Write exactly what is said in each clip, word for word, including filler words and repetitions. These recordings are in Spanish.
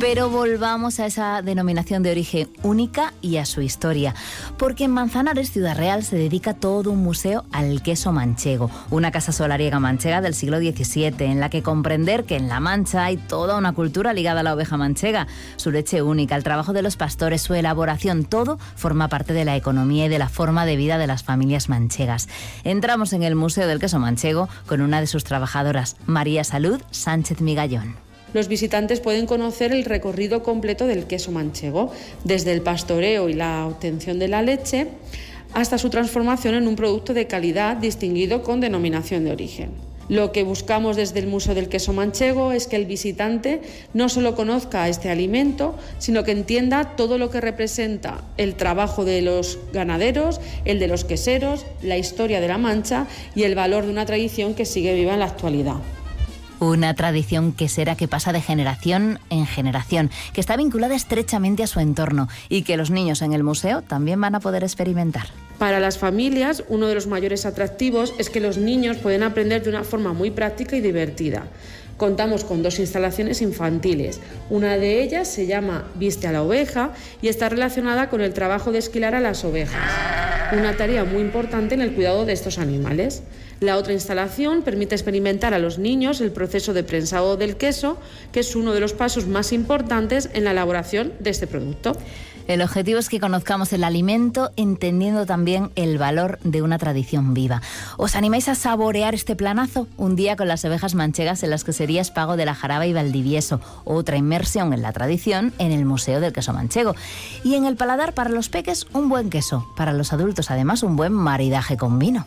Pero volvamos a esa denominación de origen única y a su historia, porque en Manzanares, Ciudad Real, se dedica todo un museo al queso manchego, una casa solariega manchega del siglo diecisiete, en la que comprender que en La Mancha hay toda una cultura ligada a la oveja manchega, su leche única, el trabajo de los pastores, su elaboración, todo forma parte de la economía y de la forma de vida de las familias manchegas. Entramos en el Museo del Queso Manchego con una de sus trabajadoras, María Salud Sánchez Migallón. Los visitantes pueden conocer el recorrido completo del queso manchego, desde el pastoreo y la obtención de la leche hasta su transformación en un producto de calidad distinguido con denominación de origen. Lo que buscamos desde el Museo del Queso Manchego es que el visitante no solo conozca este alimento, sino que entienda todo lo que representa el trabajo de los ganaderos, el de los queseros, la historia de La Mancha y el valor de una tradición que sigue viva en la actualidad. Una tradición quesera que pasa de generación en generación, que está vinculada estrechamente a su entorno y que los niños en el museo también van a poder experimentar. Para las familias, uno de los mayores atractivos es que los niños pueden aprender de una forma muy práctica y divertida. Contamos con dos instalaciones infantiles. Una de ellas se llama Viste a la oveja y está relacionada con el trabajo de esquilar a las ovejas, una tarea muy importante en el cuidado de estos animales. La otra instalación permite experimentar a los niños el proceso de prensado del queso, que es uno de los pasos más importantes en la elaboración de este producto. El objetivo es que conozcamos el alimento, entendiendo también el valor de una tradición viva. ¿Os animáis a saborear este planazo? Un día con las ovejas manchegas en las queserías Pago de la Jaraba y Valdivieso. Otra inmersión en la tradición en el Museo del Queso Manchego. Y en el paladar, para los peques, un buen queso. Para los adultos, además, un buen maridaje con vino.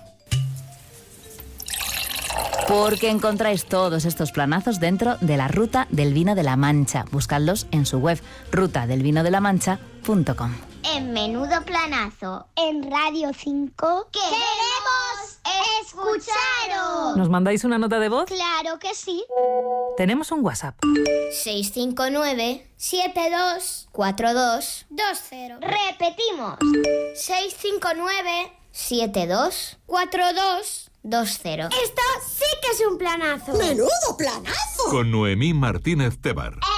Porque encontráis todos estos planazos dentro de la Ruta del Vino de la Mancha. Buscadlos en su web, ruta del vino de la mancha punto com. En Menudo Planazo, en Radio cinco, ¡queremos escucharos! ¿Nos mandáis una nota de voz? ¡Claro que sí! Tenemos un WhatsApp. seis cinco nueve, siete dos, cuatro dos, dos cero. Repetimos. seis cinco nueve, siete dos, cuatro dos, dos cero. Esto sí que es un planazo. ¡Menudo planazo! Con Noemí Martínez Tebar.